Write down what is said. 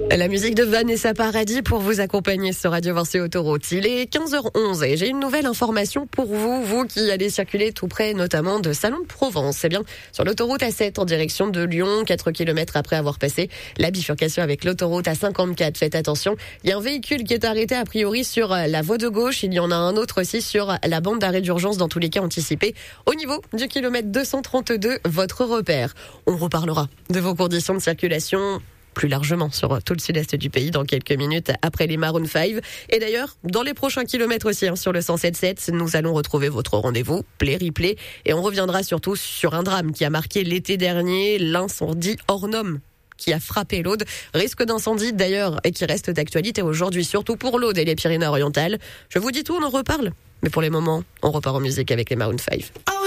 La musique de Vanessa Paradis pour vous accompagner sur Radio Vancé Autoroute. Il est 15h11 et j'ai une nouvelle information pour vous qui allez circuler tout près notamment de Salon de Provence. C'est bien sur l'autoroute A7 en direction de Lyon, 4 km après avoir passé la bifurcation avec l'autoroute A54. Faites attention, il y a un véhicule qui est arrêté a priori sur la voie de gauche. Il y en a un autre aussi sur la bande d'arrêt d'urgence, dans tous les cas anticipé. Au niveau du kilomètre 232, votre repère. On reparlera de vos conditions de circulation plus largement sur tout le sud-est du pays dans quelques minutes après les Maroon 5. Et d'ailleurs, dans les prochains kilomètres aussi, sur le 107.7, nous allons retrouver votre rendez-vous, Play Replay, et on reviendra surtout sur un drame qui a marqué l'été dernier, l'incendie hors norme qui a frappé l'Aude. Risque d'incendie d'ailleurs et qui reste d'actualité aujourd'hui, surtout pour l'Aude et les Pyrénées-Orientales. Je vous dis tout, on en reparle. Mais pour les moments, on repart en musique avec les Maroon 5.